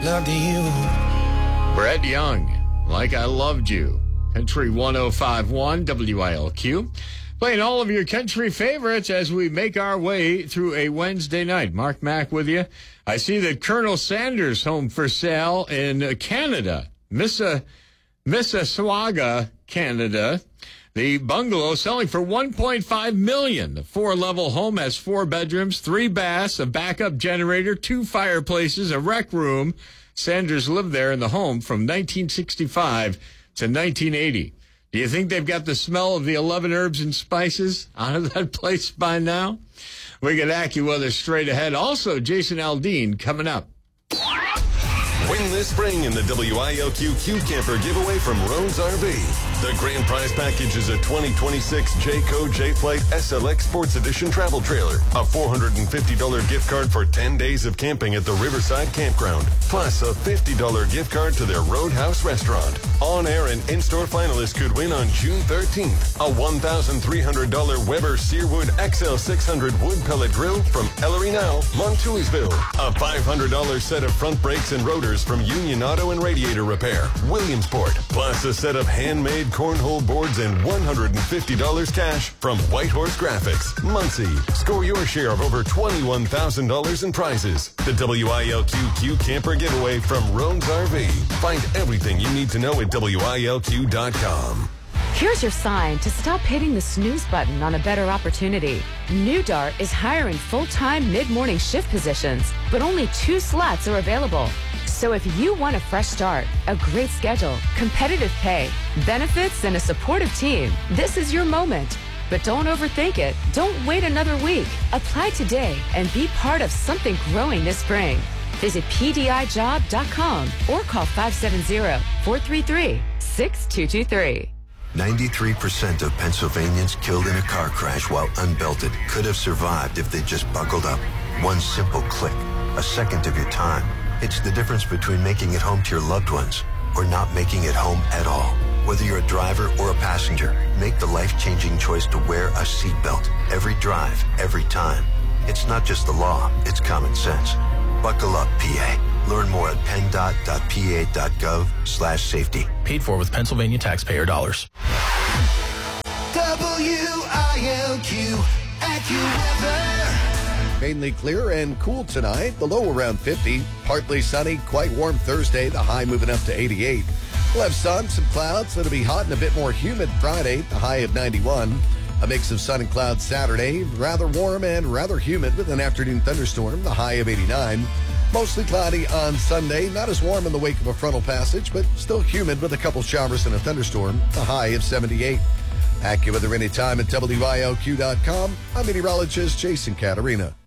Loved you. Brett Young, Like I Loved You. Country 105.1 WILQ. Playing all of your country favorites as we make our way through a Wednesday night. Mark Mack with you. I see that Colonel Sanders home for sale in Canada. Mississauga, Canada. The bungalow selling for $1.5 million. The 4-level home has 4 bedrooms, 3 baths, a backup generator, 2 fireplaces, a rec room. Sanders lived there in the home from 1965 to 1980. Do you think they've got the smell of the 11 herbs and spices out of that place by now? We got AccuWeather straight ahead. Also, Jason Aldean coming up. Win this spring in the WILQ Q Camper giveaway from Roan's RV. The grand prize package is a 2026 Jayco J-Flight SLX Sports Edition travel trailer, a $450 gift card for 10 days of camping at the Riverside Campground, plus a $50 gift card to their Roadhouse restaurant. On-air and in-store finalists could win on June 13th a $1,300 Weber Searwood XL600 wood pellet grill from Ellery Now, Montouisville, a $500 set of front brakes and rotors from Union Auto and Radiator Repair, Williamsport, plus a set of handmade cornhole boards and $150 cash from Whitehorse Graphics, Muncie. Score your share of over $21,000 in prizes. The WILQ Q Camper giveaway from Roan's RV. Find everything you need to know at WILQ.com. Here's your sign to stop hitting the snooze button on a better opportunity. New Dart is hiring full-time mid-morning shift positions, but only 2 slots are available. So if you want a fresh start, a great schedule, competitive pay, benefits, and a supportive team, this is your moment. But don't overthink it. Don't wait another week. Apply today and be part of something growing this spring. Visit PDIjob.com or call 570-433-6223. 93% of Pennsylvanians killed in a car crash while unbelted could have survived if they just buckled up. One simple click, a second of your time. It's the difference between making it home to your loved ones or not making it home at all. Whether you're a driver or a passenger, make the life-changing choice to wear a seatbelt every drive, every time. It's not just the law, it's common sense. Buckle up, PA. Learn more at penndot.pa.gov/safety. Paid for with Pennsylvania taxpayer dollars. WILQ AccuWeather. Mainly clear and cool tonight. The low around 50. Partly sunny, quite warm Thursday. The high moving up to 88. We'll have sun, some clouds. It'll be hot and a bit more humid Friday. The high of 91. A mix of sun and clouds Saturday. Rather warm and rather humid with an afternoon thunderstorm. The high of 89. Mostly cloudy on Sunday. Not as warm in the wake of a frontal passage, but still humid with a couple showers and a thunderstorm. The high of 78. AccuWeather anytime at WILQ.com. I'm meteorologist Jason Caterina.